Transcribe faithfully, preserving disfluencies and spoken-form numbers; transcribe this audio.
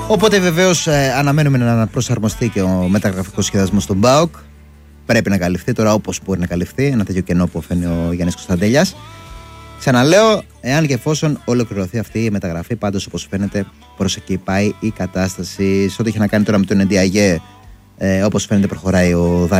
Οπότε βεβαίως ε, αναμένουμε να προσαρμοστεί και ο μεταγραφικός σχεδιασμός στον ΠΑΟΚ. Πρέπει να καλυφθεί τώρα όπως μπορεί να καλυφθεί. Ένα τέτοιο κενό που φαίνει ο Γιάννης Κωνσταντέλιας. Ξαναλέω, εάν και εφόσον ολοκληρωθεί αυτή η μεταγραφή, πάντως όπως φαίνεται προς εκεί πάει η κατάσταση. Σε ό,τι έχει να κάνει τώρα με τον Εντιαγέ, ε, όπως φαίνεται προχωράει ο